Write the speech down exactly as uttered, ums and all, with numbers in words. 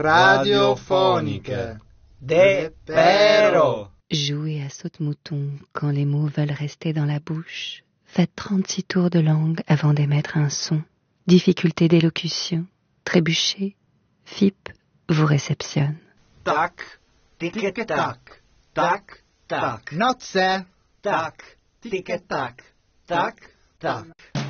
radiophonique. Des perros. Jouez à saute-mouton quand les mots veulent rester dans la bouche. Faites trente-six tours de langue avant d'émettre un son. Difficulté d'élocution. Trébuchez. F I P vous réceptionne. Tac, tic-tac, tac, tac. Notze. Tac, tic-tac, tac, tac.